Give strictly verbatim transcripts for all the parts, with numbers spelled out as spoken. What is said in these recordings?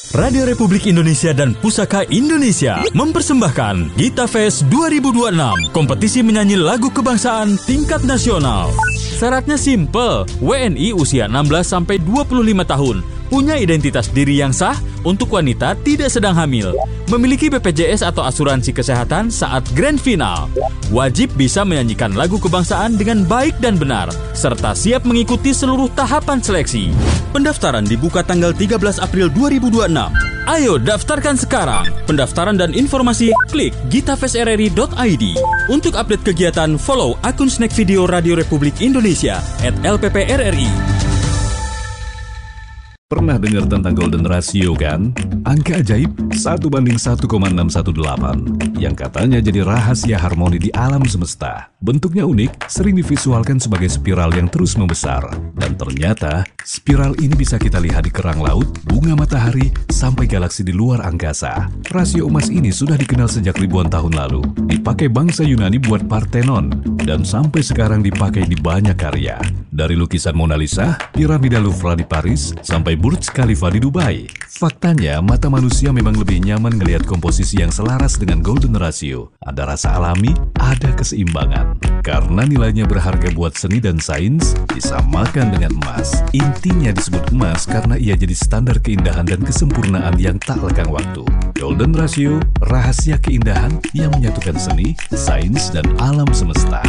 Radio Republik Indonesia dan Pusaka Indonesia mempersembahkan Gita Fest dua ribu dua puluh enam, kompetisi menyanyi lagu kebangsaan tingkat nasional. Syaratnya simple, W N I usia enam belas sampai dua puluh lima tahun, punya identitas diri yang sah, untuk wanita tidak sedang hamil, memiliki B P J S atau asuransi kesehatan saat grand final, wajib bisa menyanyikan lagu kebangsaan dengan baik dan benar, serta siap mengikuti seluruh tahapan seleksi. Pendaftaran dibuka tanggal tiga belas April dua ribu dua puluh enam. Ayo daftarkan sekarang. Pendaftaran dan informasi klik gitafestrri dot i d. Untuk update kegiatan, follow akun Snack Video Radio Republik Indonesia at L P P R R I. Pernah dengar tentang Golden Ratio kan? Angka ajaib satu banding satu koma enam satu delapan yang katanya jadi rahasia harmoni di alam semesta. Bentuknya unik, sering divisualkan sebagai spiral yang terus membesar. Dan ternyata, spiral ini bisa kita lihat di kerang laut, bunga matahari, sampai galaksi di luar angkasa. Rasio emas ini sudah dikenal sejak ribuan tahun lalu. Dipakai bangsa Yunani buat Parthenon, dan sampai sekarang dipakai di banyak karya. Dari lukisan Mona Lisa, piramida Louvre di Paris, sampai Burj Khalifa di Dubai. Faktanya, mata manusia memang lebih nyaman ngelihat komposisi yang selaras dengan Golden Ratio. Ada rasa alami, ada keseimbangan. Karena nilainya berharga buat seni dan sains, disamakan dengan emas. Intinya disebut emas karena ia jadi standar keindahan dan kesempurnaan yang tak lekang waktu. Golden Ratio, rahasia keindahan yang menyatukan seni, sains, dan alam semesta.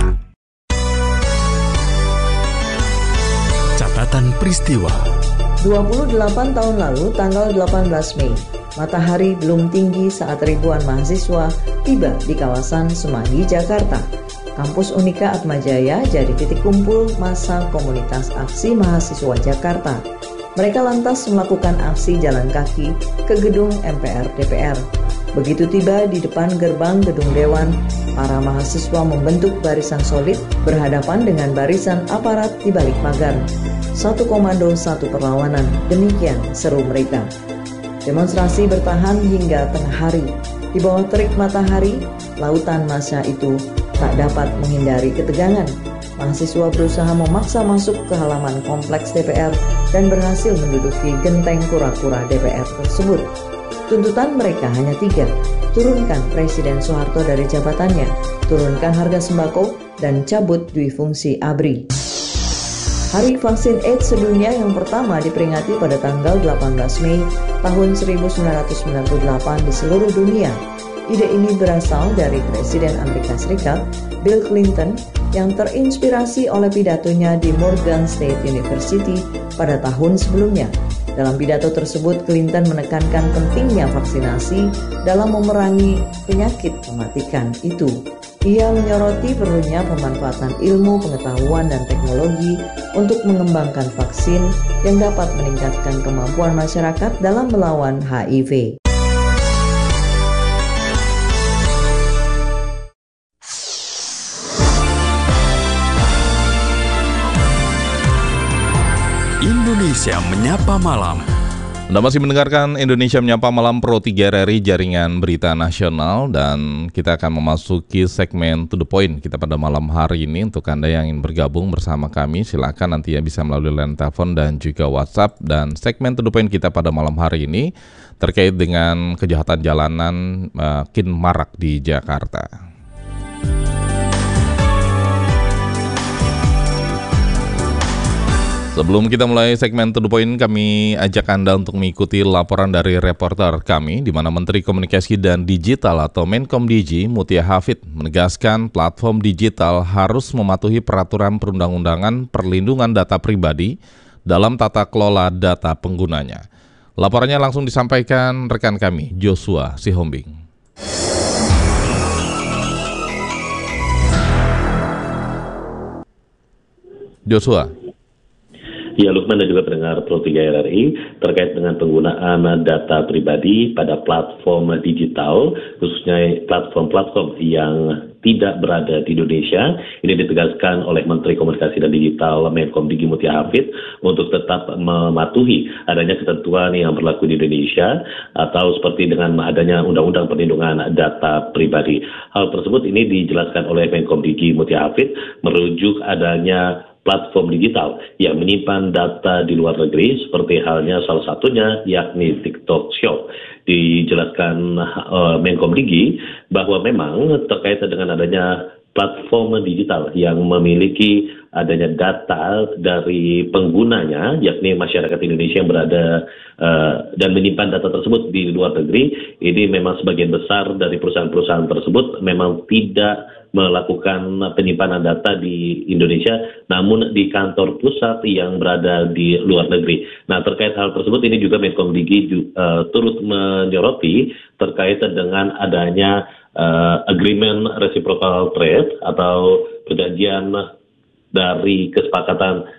Catatan peristiwa. dua puluh delapan tahun lalu, tanggal delapan belas Mei, matahari belum tinggi saat ribuan mahasiswa tiba di kawasan Semanggi, Jakarta. Kampus Unika Atmajaya jadi titik kumpul massa komunitas aksi mahasiswa Jakarta. Mereka lantas melakukan aksi jalan kaki ke gedung M P R D P R. Begitu tiba di depan gerbang gedung Dewan, para mahasiswa membentuk barisan solid berhadapan dengan barisan aparat di balik pagar. Satu komando, satu perlawanan, demikian seru mereka. Demonstrasi bertahan hingga tengah hari. Di bawah terik matahari, lautan massa itu tak dapat menghindari ketegangan. Mahasiswa berusaha memaksa masuk ke halaman kompleks D P R dan berhasil menduduki genteng kura-kura D P R tersebut. Tuntutan mereka hanya tiga: turunkan Presiden Soeharto dari jabatannya, turunkan harga sembako, dan cabut duifungsi A B R I. Hari Vaksin AIDS Sedunia yang pertama diperingati pada tanggal delapan belas Mei tahun seribu sembilan ratus sembilan puluh delapan di seluruh dunia. Ide ini berasal dari Presiden Amerika Serikat, Bill Clinton, yang terinspirasi oleh pidatonya di Morgan State University pada tahun sebelumnya. Dalam pidato tersebut, Clinton menekankan pentingnya vaksinasi dalam memerangi penyakit mematikan itu. Ia menyoroti perlunya pemanfaatan ilmu, pengetahuan, dan teknologi untuk mengembangkan vaksin yang dapat meningkatkan kemampuan masyarakat dalam melawan H I V. Indonesia Menyapa Malam. Anda masih mendengarkan Indonesia Menyapa Malam Pro tiga R R I Jaringan Berita Nasional, dan kita akan memasuki segmen To The Point kita pada malam hari ini. Untuk Anda yang ingin bergabung bersama kami, silakan nanti ya bisa melalui line telepon dan juga WhatsApp. Dan segmen To The Point kita pada malam hari ini terkait dengan kejahatan jalanan makin marak di Jakarta. Sebelum kita mulai segmen To The Point, kami ajak Anda untuk mengikuti laporan dari reporter kami, di mana Menteri Komunikasi dan Digital atau Menkomdigi Mutia Hafid menegaskan platform digital harus mematuhi peraturan perundang-undangan perlindungan data pribadi dalam tata kelola data penggunanya. Laporannya langsung disampaikan rekan kami, Joshua Sihombing. Joshua. Ya, Lukman dan juga pendengar Pro tiga R R I terkait dengan penggunaan data pribadi pada platform digital, khususnya platform-platform yang tidak berada di Indonesia. Ini ditegaskan oleh Menteri Komunikasi dan Digital Menkomdigi Mutia Hafid untuk tetap mematuhi adanya ketentuan yang berlaku di Indonesia atau seperti dengan adanya Undang-Undang Perlindungan Data Pribadi. Hal tersebut ini dijelaskan oleh Menkomdigi Mutia Hafid merujuk adanya platform digital yang menyimpan data di luar negeri, seperti halnya salah satunya yakni TikTok Shop. Dijelaskan uh, Menkomdigi bahwa memang terkait dengan adanya platform digital yang memiliki adanya data dari penggunanya, yakni masyarakat Indonesia yang berada uh, dan menyimpan data tersebut di luar negeri, ini memang sebagian besar dari perusahaan-perusahaan tersebut memang tidak melakukan penyimpanan data di Indonesia, namun di kantor pusat yang berada di luar negeri. Nah, terkait hal tersebut, ini juga Menkomdigi uh, turut menyoroti terkait dengan adanya uh, agreement reciprocal trade atau perjanjian dari kesepakatan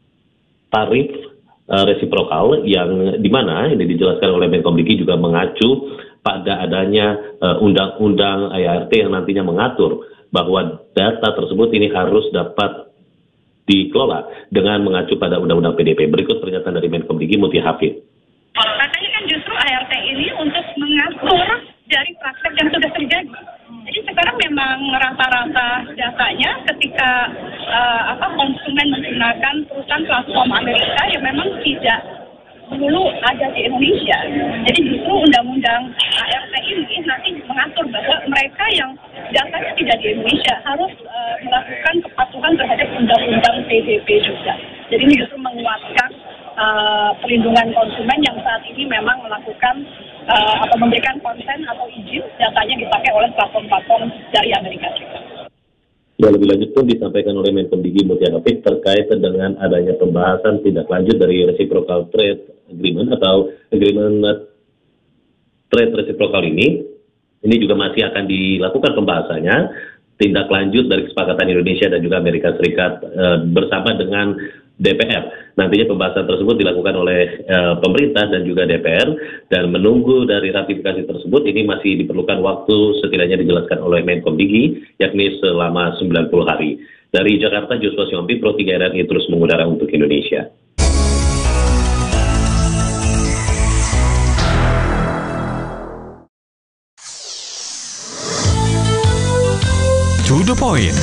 tarif uh, resiprokal yang dimana ini dijelaskan oleh Menkomdigi juga mengacu pada adanya uh, undang-undang I A R T yang nantinya mengatur bahwa data tersebut ini harus dapat dikelola dengan mengacu pada Undang-Undang P D P. Berikut pernyataan dari Menkomdigi Mutia Hafid. Katanya kan justru I A R T ini untuk mengatur dari praktek yang sudah terjadi. Jadi sekarang memang rata-rata datanya ketika uh, apa konsumen menggunakan perusahaan platform Amerika yang memang tidak dulu ada di Indonesia. Jadi justru undang-undang I A R T ini nanti mengatur bahwa mereka yang datanya tidak di Indonesia harus uh, melakukan kepatuhan terhadap undang-undang P D P juga. Jadi ini justru menguatkan uh, perlindungan konsumen yang saat ini memang melakukan uh, atau memberikan konsen atau izin datanya dipakai oleh platform-platform dari Amerika Serikat. Ya, lebih lanjut pun disampaikan oleh Menkomdigi Mutia Hafid terkait dengan adanya pembahasan tindak lanjut dari reciprocal trade agreement atau agreement trade reciprocal ini. Ini juga masih akan dilakukan pembahasannya, tindak lanjut dari kesepakatan Indonesia dan juga Amerika Serikat e, bersama dengan D P R. Nantinya pembahasan tersebut dilakukan oleh e, pemerintah dan juga D P R, dan menunggu dari ratifikasi tersebut ini masih diperlukan waktu setidaknya dijelaskan oleh Menkomdigi, yakni selama sembilan puluh hari. Dari Jakarta, Joshua Siompi, Pro tiga R R I terus mengudara untuk Indonesia. To the point.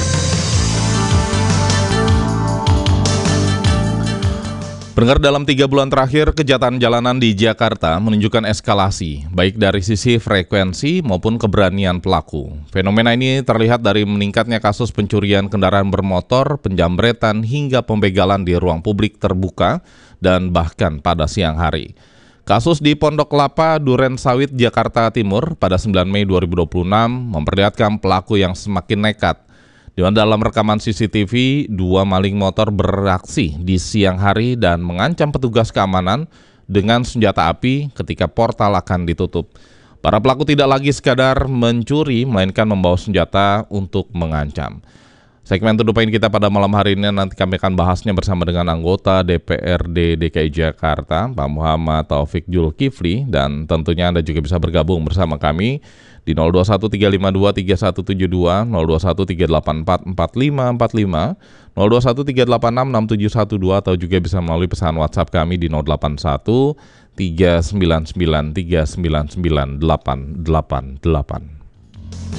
Pendengar, dalam tiga bulan terakhir, kejahatan jalanan di Jakarta menunjukkan eskalasi, baik dari sisi frekuensi maupun keberanian pelaku. Fenomena ini terlihat dari meningkatnya kasus pencurian kendaraan bermotor, penjamretan, hingga pembegalan di ruang publik terbuka, dan bahkan pada siang hari. Kasus di Pondok Kelapa, Duren Sawit, Jakarta Timur pada sembilan Mei dua ribu dua puluh enam memperlihatkan pelaku yang semakin nekat. Di mana dalam rekaman C C T V, dua maling motor beraksi di siang hari dan mengancam petugas keamanan dengan senjata api ketika portal akan ditutup. Para pelaku tidak lagi sekadar mencuri, melainkan membawa senjata untuk mengancam. Segmen To The Point kita pada malam hari ini nanti kami akan bahasnya bersama dengan anggota D P R D D K I Jakarta, Pak Muhammad Taufik Zulkifli, dan tentunya Anda juga bisa bergabung bersama kami di nol dua satu tiga lima dua tiga satu tujuh dua, nol dua satu tiga delapan empat empat lima empat lima, nol dua satu tiga delapan enam enam tujuh satu dua, atau juga bisa melalui pesan WhatsApp kami di nol delapan satu tiga sembilan sembilan tiga sembilan sembilan delapan delapan delapan.